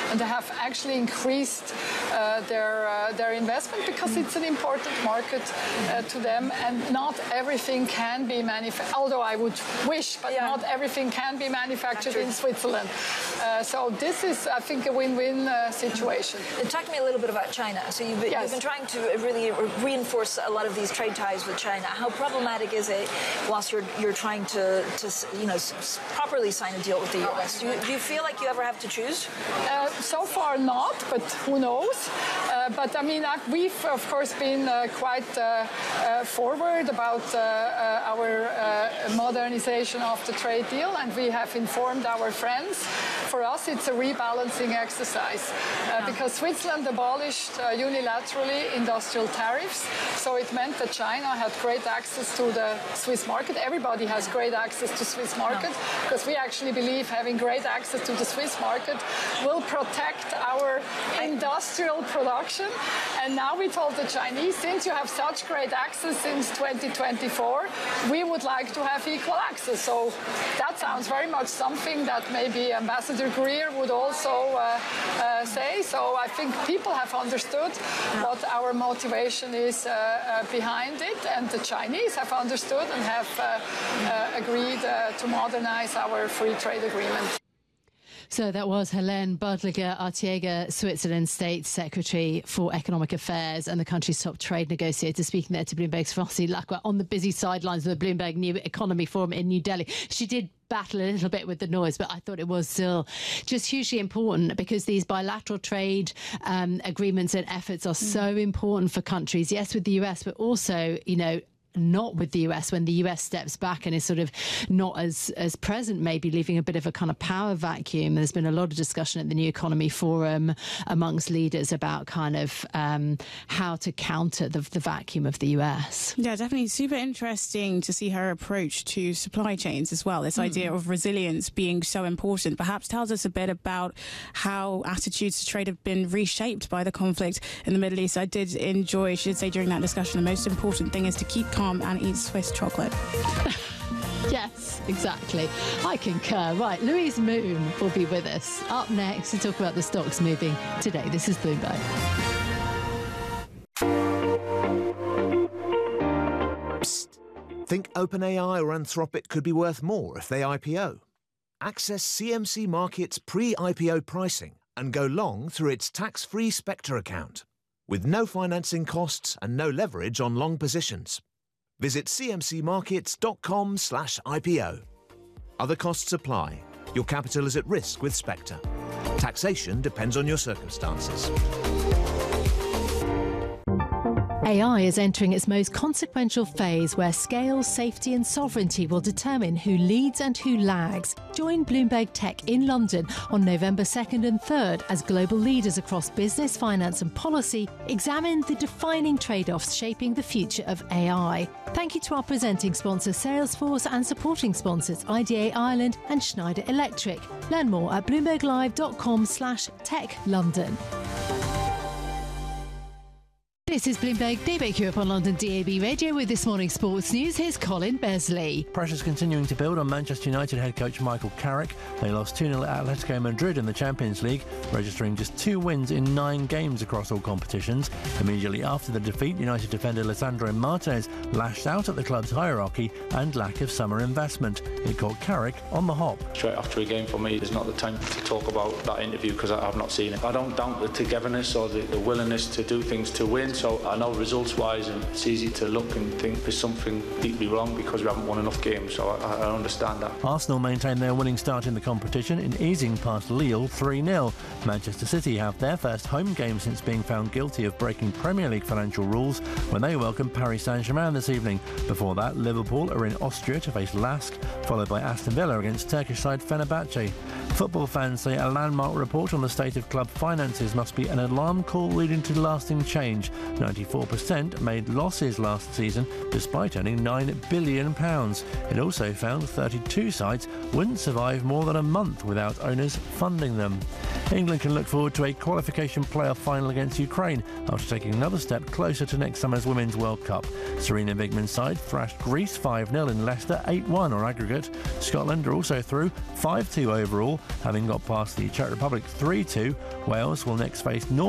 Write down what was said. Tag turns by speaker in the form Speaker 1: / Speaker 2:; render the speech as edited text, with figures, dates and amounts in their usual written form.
Speaker 1: and they have actually increased their investment because it's an important market to them, and not everything can be manufactured, although I would wish, but not everything can be manufactured in Switzerland. So this is, I think, a win-win situation.
Speaker 2: Talk to me a little bit about China. So you've been trying to really reinforce a lot of these trade ties with China. How problematic is it whilst you're trying to properly sign a deal with the US? Do you feel like you ever have to choose?
Speaker 1: So far not, but who knows? But I mean, we've of course been quite forward about our modernization of the trade deal, and we have informed our friends. For us, it's a rebalancing exercise because Switzerland abolished unilaterally industrial tariffs, so it meant that China had great access to the Swiss market. Everybody has great access to Swiss market because we actually believe having great access to the Swiss market will protect our industrial production. And now we told the Chinese, since you have such great access since 2024, we would like to have equal access. So that sounds very much something that maybe Ambassador Greer would also say. So I think people have understood what our motivation is behind it, and the Chinese have understood and have agreed to modernize our free trade agreement.
Speaker 3: So that was Helene Badliger Artiega, Switzerland State Secretary for Economic Affairs and the country's top trade negotiator, speaking there to Bloomberg's Francie Lacqua on the busy sidelines of the Bloomberg New Economy Forum in New Delhi. She did battle a little bit with the noise, but I thought it was still just hugely important because these bilateral trade agreements and efforts are so important for countries, yes, with the US, but also, you know, not with the US, when the US steps back and is sort of not as present, maybe leaving a bit of a kind of power vacuum. There's been a lot of discussion at the New Economy Forum amongst leaders about kind of how to counter the vacuum of the US.
Speaker 4: Yeah, definitely super interesting to see her approach to supply chains as well. This idea of resilience being so important perhaps tells us a bit about how attitudes to trade have been reshaped by the conflict in the Middle East. I did enjoy, she did say during that discussion, the most important thing is to keep calm and eat Swiss chocolate.
Speaker 3: Yes, exactly. I concur. Right, Louise Moon will be with us up next to talk about the stocks moving today. This is Bloomberg.
Speaker 5: Psst. Think OpenAI or Anthropic could be worth more if they IPO? Access CMC Markets pre-IPO pricing and go long through its tax-free Spectre account, with no financing costs and no leverage on long positions. Visit cmcmarkets.com/IPO. Other costs apply. Your capital is at risk with Spectre. Taxation depends on your circumstances.
Speaker 3: AI is entering its most consequential phase where scale, safety and sovereignty will determine who leads and who lags. Join Bloomberg Tech in London on November 2nd and 3rd as global leaders across business, finance and policy examine the defining trade-offs shaping the future of AI. Thank you to our presenting sponsor Salesforce and supporting sponsors IDA Ireland and Schneider Electric. Learn more at bloomberglive.com/techlondon. This is Bloomberg Daybreak Europe on London DAB Radio with this morning's sports news. Here's Colin Besley.
Speaker 6: Pressure's continuing to build on Manchester United head coach Michael Carrick. They lost 2-0 at Atletico Madrid in the Champions League, registering just 2 wins in 9 games across all competitions. Immediately after the defeat, United defender Lisandro Martinez lashed out at the club's hierarchy and lack of summer investment. It caught Carrick on the hop.
Speaker 7: Straight after a game for me, there's not the time to talk about that interview because I've not seen it. I don't doubt the togetherness or the willingness to do things to win. So I know results-wise, and it's easy to look and think there's something deeply wrong because we haven't won enough games. So I understand that.
Speaker 6: Arsenal maintained their winning start in the competition in easing past Lille 3-0. Manchester City have their first home game since being found guilty of breaking Premier League financial rules when they welcome Paris Saint-Germain this evening. Before that, Liverpool are in Austria to face Lask, followed by Aston Villa against Turkish side Fenerbahce. Football fans say a landmark report on the state of club finances must be an alarm call leading to lasting change. 94% made losses last season despite earning £9 billion. It also found 32 sides wouldn't survive more than a month without owners funding them. England can look forward to a qualification playoff final against Ukraine after taking another step closer to next summer's Women's World Cup. Serena Wigman's side thrashed Greece 5-0 in Leicester, 8-1 or aggregate. Scotland are also through 5-2 overall, having got past the Czech Republic 3-2. Wales will next face Norway